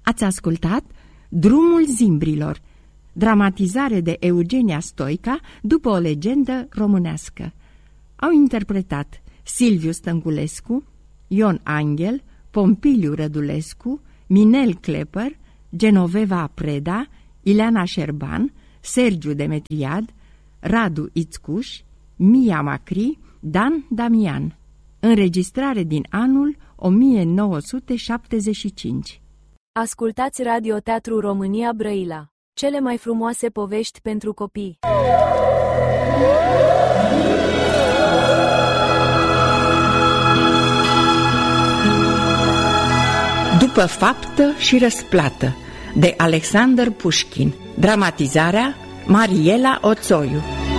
Ați ascultat Drumul Zimbrilor, dramatizare de Eugenia Stoica după o legendă românească. Au interpretat Silviu Stănculescu, Ion Anghel, Pompiliu Rădulescu, Minel Klepper, Genoveva Preda, Ileana Șerban, Sergiu Demetriad, Radu Ițcuș, Mia Macri, Dan Damian. Înregistrare din anul 1975. Ascultați Radio Teatru România Brăila. Cele mai frumoase povești pentru copii. După faptă și răsplată, de Alexander Pușkin. Dramatizarea Mariela Oțoiu.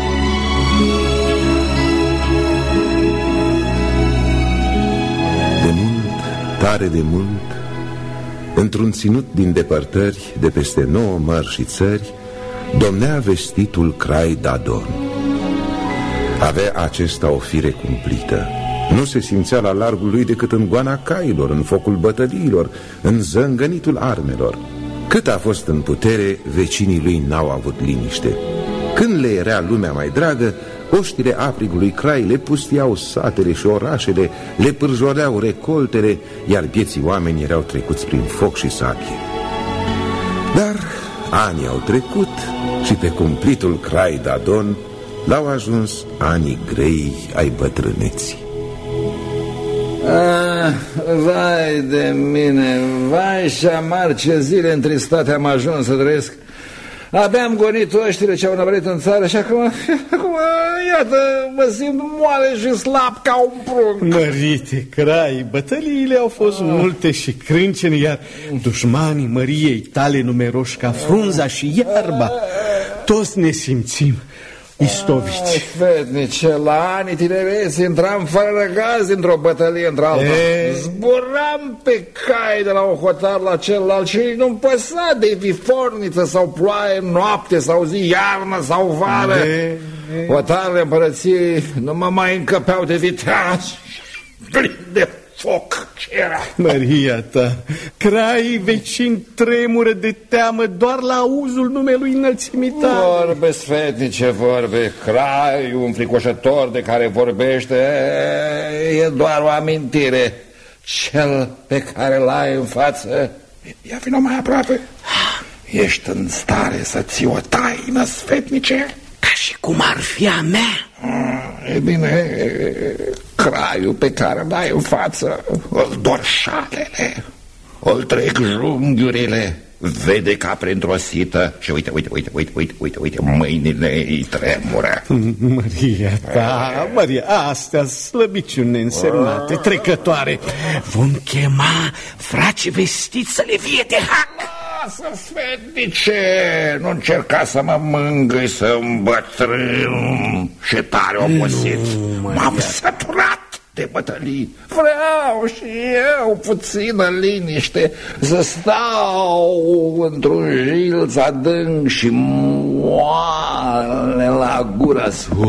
De mult, tare de mult, într-un ținut din depărtări, de peste 9 mări și țări, domnea vestitul Crai Dadon. Avea acesta o fire cumplită. Nu se simțea la largul lui decât în goana cailor, în focul bătăliilor, în zângănitul armelor. Cât a fost în putere, vecinii lui n-au avut liniște. Când le era lumea mai dragă, oștile aprigului Crai le pustiau satele și orașele, le pârjoleau recoltele, iar vieții oameni erau trecuți prin foc și sabie. Dar anii au trecut și pe cumplitul Crai Dadon l-au ajuns anii grei ai bătrâneții. Vai de mine, vai și amar, ce zile întristate am ajuns să trăiesc. Abia am gonit oștile ce au năvălit în țară și acum, iată, mă simt moale și slab ca un prunc. Mărite, Crai, bătăliile au fost multe și crâncene, iar dușmanii măriei tale numeroși ca frunza și iarba. Toți ne simțim istovici. Fetnice, la anii tinereții intram fără răgaz dintr-o bătălie într-alta. Zburam pe cai de la un hotar la celălalt și nu-mi păsa de viforniță sau ploaie, noapte sau zi, iarnă sau vară. Hotarele împărăției nu mă mai încăpeau de viteazi plin de foc ce era. Maria ta, Crai vecin tremură de teamă doar la auzul numelui înălțimii tale. Vorbe, sfetnice, vorbe. Crai, un fricoșător de care vorbește, e doar o amintire. Cel pe care l-ai în față, ia vină mai aproape. Ești în stare să ții o taină, sfetnice? Ca și cum ar fi a mea. E bine, Craiul pe care l-ai în față, îl dor șalele, îl trec junghiurile, vede ca printr-o sită și uite, mâinile îi tremură. Maria ta, Maria, astea slăbiciuni neînsemnate, trecătoare. Vom chema frații vestiți să le vie de hac. Lasă, sfetnice, nu încerca să mă mângâi, să îmbătrân și tare obosit. M-am săturat de bătălii. Vreau și eu puțină liniște, să stau într-un jilț adânc și moale la gura.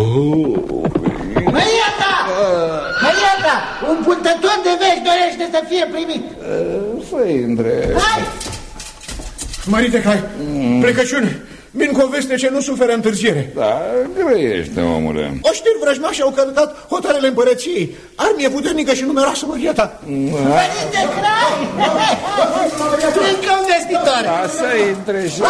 Marieta! Marieta! Un purtător de vești dorește să fie primit. Să intre. Hai! Mărite Crai, plecăciune. Vin cu o veste ce nu suferă întârziere. Da, grăiește, omule. Oștiri vrăjmași au călcat hotarele împărăției. Armie puternică și numeroasă, Marieta. Mărite Crai! Încă un vestitor. Da, să intre și...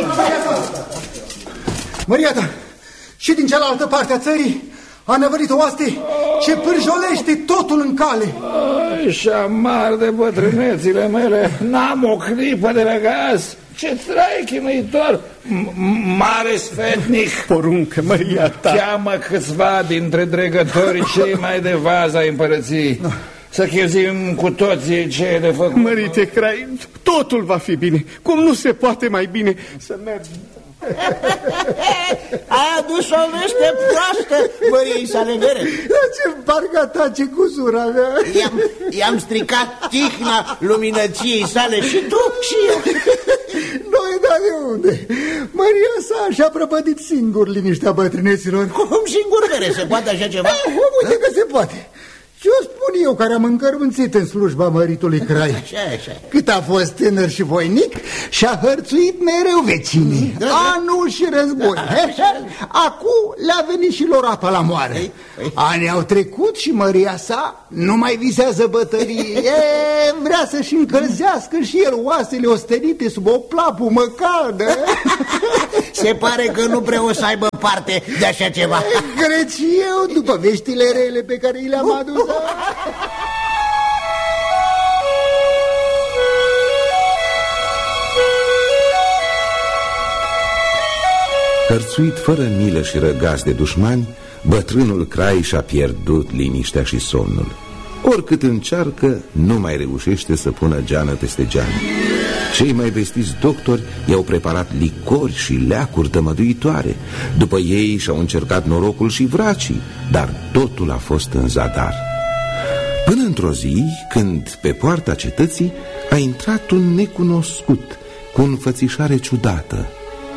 Marieta, și din cealaltă parte a țării a năvărit o oaste ce pârjolește totul în cale. Ai, și amar de bătrânețile mele, n-am o clipă de răgaz. Ce trai chinuitor, mare sfetnic. Poruncă, Maria ta. Cheamă câțiva dintre dregătorii cei mai de vază ai împărăției, să chezim cu toții ce e de făcut. Mărite Crai, totul va fi bine. Cum nu se poate mai bine să mergem. Ai adus o veste proastă măriei sale mere. Ce parcă tace cu sura mea. I-am stricat tihna luminăției sale și tu și eu. Noi, dar de unde? Maria sa și-a prăpădit singur liniștea bătrâneților. Cum singur mere? Se poate așa ceva? Uite că se poate. Ce-o spun eu care am încărbunțit în slujba măritului Crai? Așa. Cât a fost tânăr și voinic și-a hărțuit mereu vecinii. Anul și război. Acum le-a venit și lor apa la moare. Anii au trecut și măria sa nu mai visează bătărie. Vrea să-și încălzească și el oasele ostenite sub o plapumă caldă. Se pare că nu prea o să aibă parte de așa ceva. Cred și eu, după veștile rele pe care i le-am adus. Hărțuit fără milă și răgaz de dușmani, bătrânul Crai și-a pierdut liniștea și somnul. Oricât încearcă, nu mai reușește să pună geană peste geană. Cei mai vestiți doctori i-au preparat licori și leacuri tămăduitoare. După ei și-au încercat norocul și vracii, dar totul a fost în zadar. Până într-o zi, când pe poarta cetății a intrat un necunoscut cu înfățișare ciudată.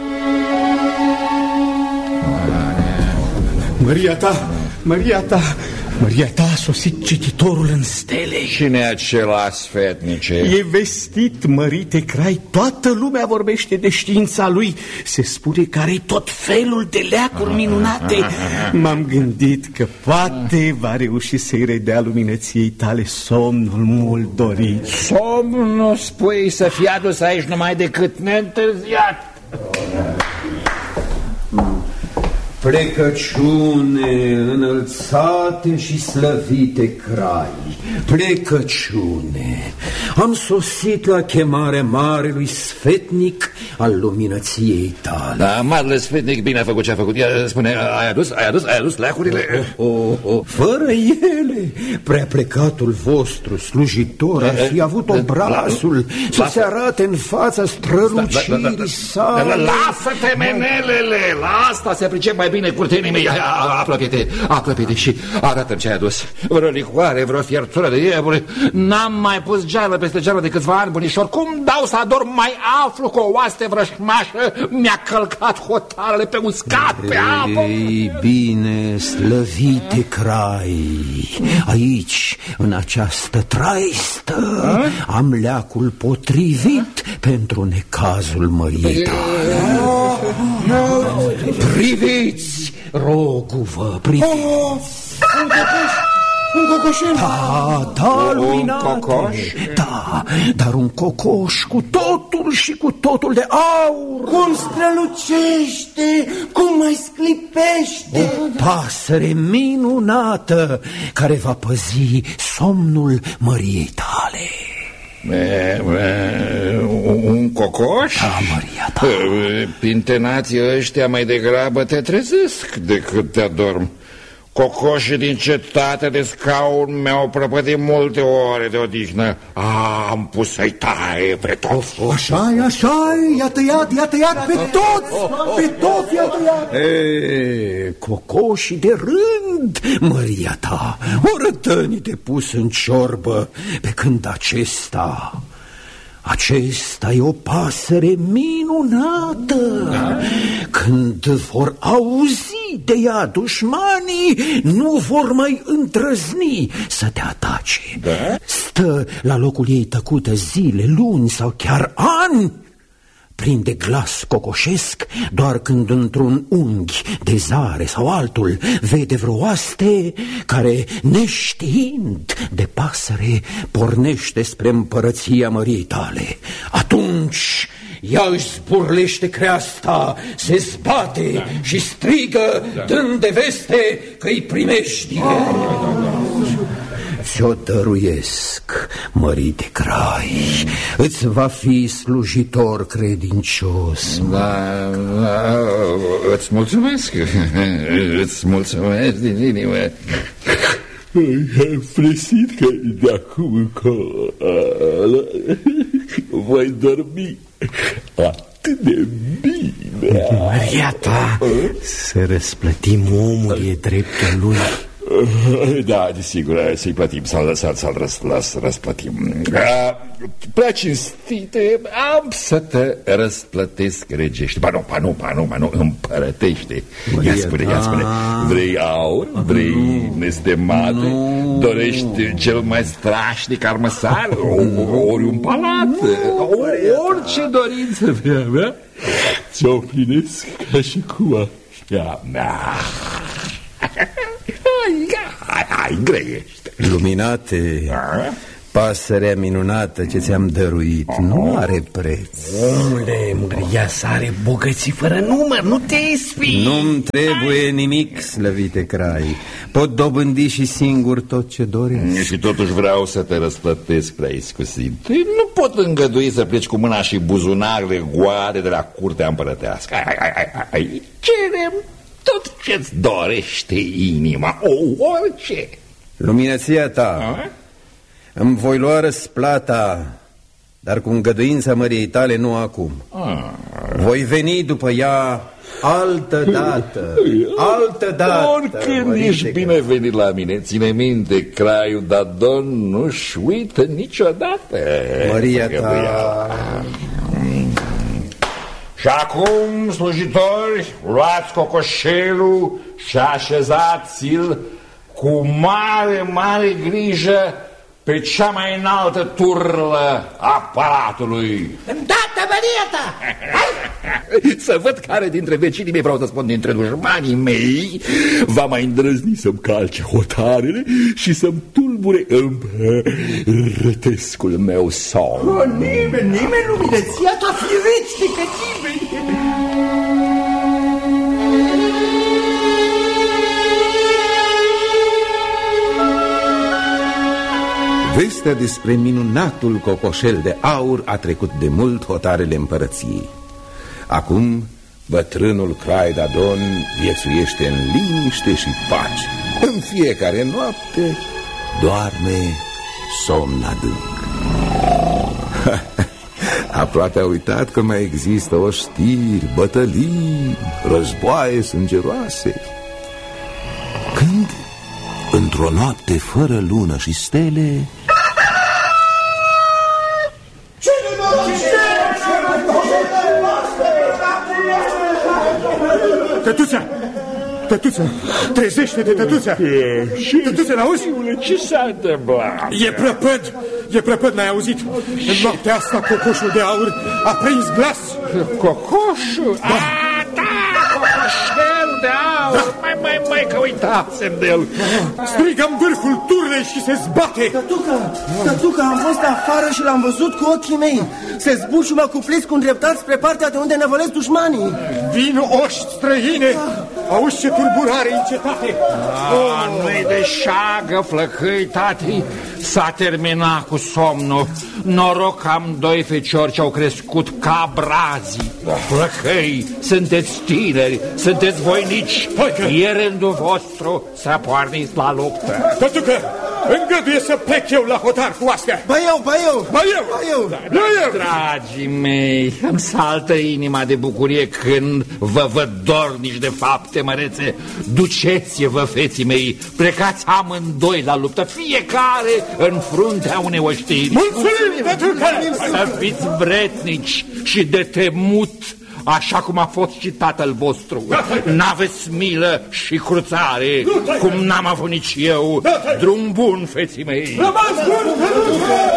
Maria ta a sosit cititorul în stele. Cine e acela, sfetnice? E vestit, mărite Crai. Toată lumea vorbește de știința lui. Se spune că are tot felul de leacuri minunate. M-am gândit că poate va reuși să-i redea luminăției tale somnul mult dorit. Somnul, spui, să fie adus aici numai decât neîntârziat. Plecăciune, înălțate și slăvite Crai, plecăciune. Am sosit la chemarea marelui sfetnic al luminăției tale. Da, marele sfetnic bine a făcut ce a făcut. Ia, spune, ai adus leacurile? Fără ele, prea plecatul vostru slujitor ar fi avut obrazul să se arate în fața strălucirii sale. Lasă-te, menelele, la asta se pricep mai bine curtenii mei. Apropie-te și arată-mi ce ai adus. Vreo licoare, vreo fiertură de iepure. N-am mai pus geală peste geală de câțiva ani, bunișor. Cum dau să adorm, mai aflu că o oaste vrășmașă mi-a călcat hotarele pe uscat, pe apă. Ei, bine, slăvite Crai, aici, în această traistă, am leacul potrivit pentru necazul măriei tale. Priviți, rogu-vă, priviți. Un cocoșel? Da, luminate. Da, dar un cocoș cu totul și cu totul de aur. Cum strălucește, cum mai sclipește. O pasăre minunată care va păzi somnul măriei tale. Un cocoș? Da, Maria ta. Pintenații ăștia mai degrabă te trezesc decât te adorm. Cocoșii din cetate de scaun mi-au prăpădit multe ore de odihnă. Am pus să-i taie pe toți. Așa-i, i-a tăiat pe toți i-a tăiat. Cocoșii de rând, Maria ta, o rătănii de pus în ciorbă, pe când acesta e o pasăre minunată. Când vor auzi de ea dușmanii, nu vor mai îndrăzni să te atace. Stă la locul ei tăcută zile, luni sau chiar ani. Prinde glas cocoșesc doar când într-un unghi de zare sau altul vede vreo oaste care, neștiind de pasăre, pornește spre împărăția măriei tale. Atunci ea își zburlește creasta, se zbate și strigă, dând de veste că-i primești. Ți-o dăruiesc, mărite Crai, îți va fi slujitor credincios. Îți mulțumesc, din inimă. Am presit că de acum încolo voi dormi atât de bine. Maria ta, să răsplătim omul, e dreptul lui. Da, desigur, să-i plătim, să-l răsplătim. prea cinstite, am să te răsplătesc regește. Ba nu, împărătește. Ia spune, vrei aur, vrei nestemate, dorești cel mai strașnic armăsar, ori un palat, orice dorință vrea mea, ți-o plinesc ca și cu așa mea. Hai, greiește. Luminate, pasărea minunată ce ți-am dăruit nu are preț. Omule, măria sa are bogății fără număr, nu te ispi. Nu-mi trebuie nimic, slăvite Crai. Pot dobândi și singur tot ce doresc. Și totuși vreau să te răsplătesc prea iscusit. Nu pot îngădui să pleci cu mâna și buzunarele goale de la curtea împărătească. Hai, cerem tot ce-ți dorește inima, orice. Luminăția ta, îmi voi lua răsplata, dar cu îngăduința măriei tale nu acum. Voi veni după ea altă dată. Oricând ești binevenit la mine. Ține minte, Craiul Dadon nu-și uită niciodată măria ta. Și acum, slujitori, luați cocoșelul și așezați-l cu mare grijă pe cea mai înaltă turlă a palatului. Îndată, măria ta! Să văd care dintre vecinii mei, vreau să spun dintre dușmanii mei, va mai îndrăzni să-mi calce hotarele și să-mi tulbure împărătescul meu somn. Nimeni, luminăția ta, firește că nimeni. Vestea despre minunatul cocoșel de aur a trecut de mult hotarele împărăției. Acum bătrânul Crai Dadon viețuiește în liniște și pace. În fiecare noapte doarme somn adânc. Aproape a uitat că mai există oștiri, bătălii, războaie sângeroase. Când, într-o noapte fără lună și stele, Tătuță, trezește-te, Tătuță. Tătuță, l-auzi? Ce s-a întâmplat? E prăpăd, n-ai auzit? În noaptea asta cocoșul de aur a prins glas. Cocoșul? Da, cocoșel de aur. Mai că uitasem de el. Strigă în vârful turnei și se zbate. Tătucă, am fost afară și l-am văzut cu ochii mei. Se zbuciumă cu pliscul îndreptat spre partea de unde năvălesc dușmanii. Vin oști străine. Auzi ce tulburare în cetate. Nu-i de șagă, flăcăi, tati. S-a terminat cu somnul. Noroc că am doi feciori ce au crescut ca brazii. Flăcăi, sunteți tineri, sunteți voinici. E rândul vostru să porniți la luptă. Tătucă, îngăduie să plec eu la hotar cu astea. Ba eu. Dragii mei, îmi saltă inima de bucurie când vă văd dornici de fapte mărețe. Duceți-vă, feții mei, plecați amândoi la luptă, fiecare în fruntea unei oștiri. Mulțumim, Tătucă! Să fiți vretnici și de temut, așa cum a fost și tatăl vostru. N-aveți milă și cruțare, cum n-am avut nici eu. Drum bun, feții mei!